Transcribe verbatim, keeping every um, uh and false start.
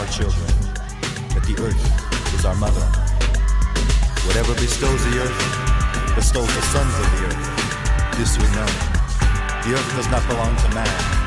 children, that the earth is our mother. Whatever bestows the earth, bestows the sons of the earth. This we know. The earth does not belong to man.